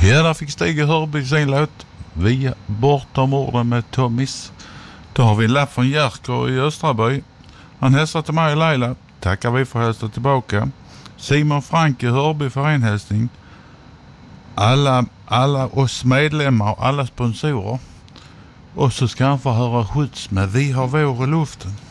Ja, där fick Stig Hörby sin låt. Vi bortom orden med Tommys. Då har vi en lapp från Jerker i Östraby. Han hälsar till mig och Leila. Tackar vi för hälsar tillbaka. Simon Frank i Hörby för en hälsning. Alla oss medlemmar och alla sponsorer. Och så ska han få höra skjuts med Vi har vår i luften.